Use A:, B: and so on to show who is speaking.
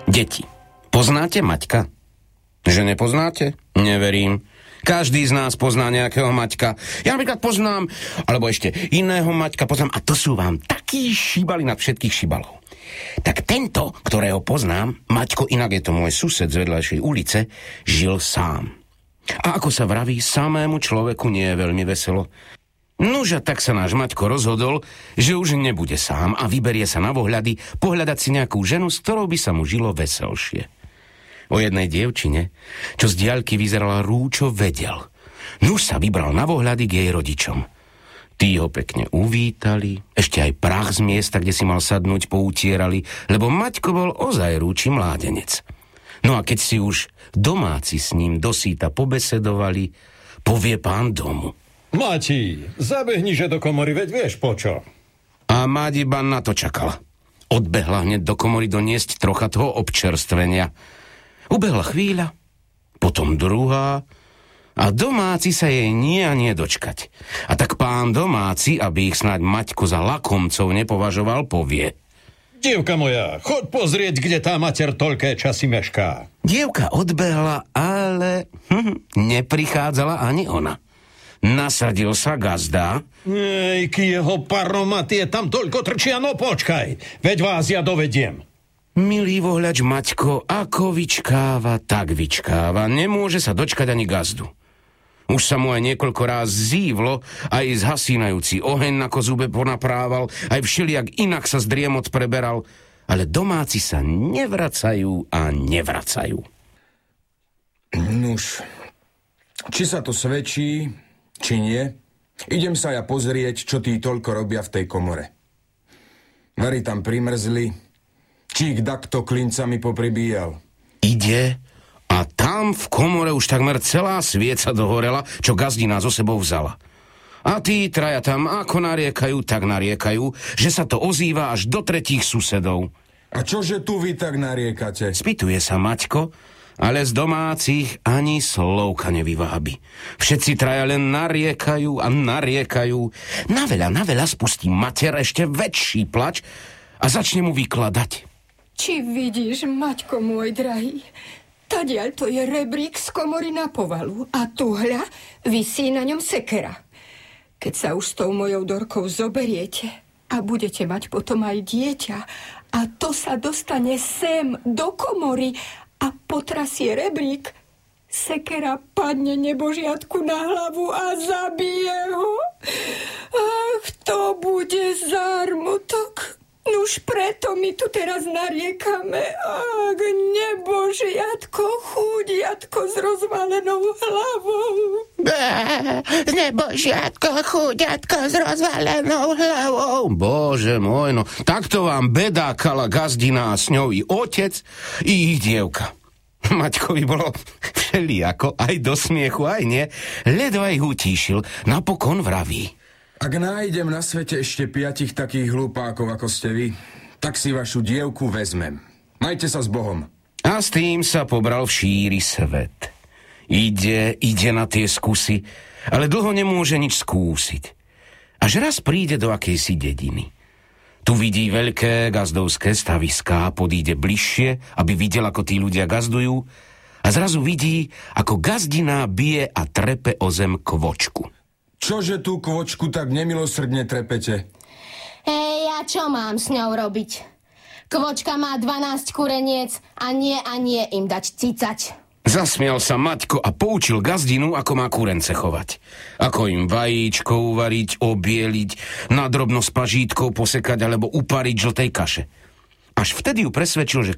A: Deti, poznáte Maťka? Že nepoznáte? Neverím. Každý z nás pozná nejakého Maťka. Ja napríklad poznám, alebo ešte iného Maťka poznám, a to sú vám takí šibali nad všetkých šibalov. Tak tento, ktorého poznám, Maťko, inak je to môj sused z vedľajšej ulice, žil sám. A ako sa vraví, samému človeku nie je veľmi veselo. Nuža, tak sa náš Maťko rozhodol, že už nebude sám a vyberie sa na vohľady pohľadať si nejakú ženu, s ktorou by sa mu žilo veselšie. O jednej dievčine, čo z diaľky vyzerala rúčo, vedel. Nuž sa vybral na vohľady k jej rodičom. Tí ho pekne uvítali, ešte aj prach z miesta, kde si mal sadnúť, poutierali, lebo Maťko bol ozaj rúči mládenec. No a keď si už domáci s ním dosýta pobesedovali, povie pán domu:
B: Mati, zabehniže do komory, veď vieš po čo.
A: A Máť iba na to čakala. Odbehla hneď do komory doniesť trocha toho občerstvenia. Ubehla chvíľa, potom druhá, a domáci sa jej nie a nie dočkať. A tak pán domáci, aby ich snáď Maťko za lakomcov nepovažoval, povie:
B: Dievka moja, chod pozrieť, kde tá mater toľké časy mešká.
A: Dievka odbehla, ale neprichádzala ani ona. Nasadil sa gazda.
B: K jeho paromatie, tam toľko trčia, no počkaj, veď vás ja dovediem.
A: Milý vohľač Maťko, ako vyčkáva, tak vyčkáva. Nemôže sa dočkať ani gazdu. Už sa mu aj niekoľko ráz zívlo, aj zhasínajúci oheň na kozube ponaprával, aj všelijak inak sa z driemot preberal, ale domáci sa nevracajú a nevracajú.
C: Nuž, či sa to svedčí, či nie, idem sa ja pozrieť, čo tí toľko robia v tej komore. Vary tam primrzli, či ich dakto klincami popribíjal.
A: Ide a tam v komore už takmer celá svieca dohorela, čo gazdina so sebou vzala. A tí traja tam ako nariekajú, tak nariekajú, že sa to ozýva až do tretích susedov.
C: A čože tu vy tak nariekate?
A: Spýtuje sa Maťko, ale z domácich ani slovka nevyvábi. Všetci traja len nariekajú a nariekajú. Naveľa spustí mater ešte väčší plač a začne mu vykladať.
D: Či vidíš, Maťko môj drahý, tadiaľ to je rebrík z komory na povalu a tuhľa visí na ňom sekera. Keď sa už s tou mojou Dorkou zoberiete a budete mať potom aj dieťa a to sa dostane sem do komory a potrasie rebrík, sekera padne nebožiatku na hlavu a zabije ho. Ach, to bude zármutok. Nuž preto my tu teraz nariekame. Ach, nebožiatko, chúdiatko s rozvalenou hlavou.
A: Nebožiatko, chúdiatko s rozvalenou hlavou. Bože môj, no takto vám bedákala gazdina a s ňou i otec, i ich dievka. Maťkovi bolo všelijako, aj do smiechu, aj nie. Ledva ich utíšil, napokon vraví:
C: Ak nájdem na svete ešte 5 takých hlupákov, ako ste vy, tak si vašu dievku vezmem. Majte sa s Bohom.
A: A s tým sa pobral v šíri svet. Ide na tie skúsy, ale dlho nemôže nič skúsiť. Až raz príde do akejsi dediny. Tu vidí veľké gazdovské staviská, podíde bližšie, aby videl, ako tí ľudia gazdujú, a zrazu vidí, ako gazdina bije a trepe o zem kvočku.
C: Čože tú kvočku tak nemilosrdne trepete?
E: A čo mám s ňou robiť? Kvočka má 12 kureniec a nie im dať cicať.
A: Zasmial sa Maťko a poučil gazdinu, ako má kurence chovať. Ako im vajíčko uvariť, obieliť, nadrobno s pažítkou posekať alebo upariť žltej kaše. Až vtedy ju presvedčil, že